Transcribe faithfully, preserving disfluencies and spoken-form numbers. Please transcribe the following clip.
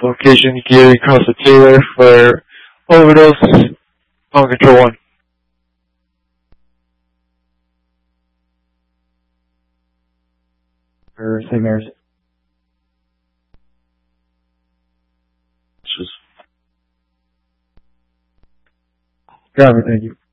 location Gary Costa Taylor for overdose on control one. For Saint Mary's. Just Driver, thank you.